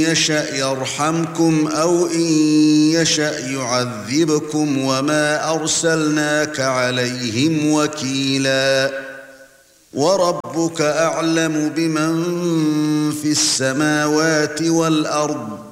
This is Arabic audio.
يشأ يرحمكم أو إن يشأ يعذبكم وما أرسلناك عليهم وكيلا وربك أعلم بمن في السماوات والأرض